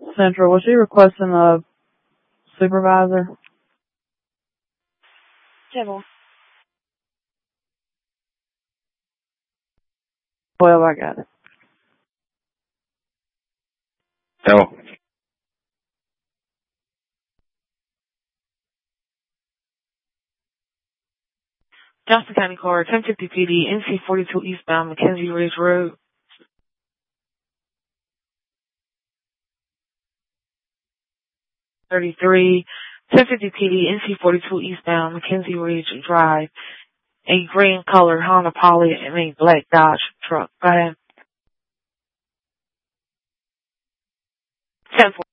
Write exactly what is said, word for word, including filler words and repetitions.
Central. Was she requesting a supervisor? General. Well, I got it. Hello. Johnson County Court, ten fifty P D, N C forty-two eastbound, McKenzie Ridge Road. thirty-three, ten fifty P D, N C forty-two eastbound, McKenzie Ridge Drive. A green colored Honda Poly and a black Dodge truck. Go ahead. ten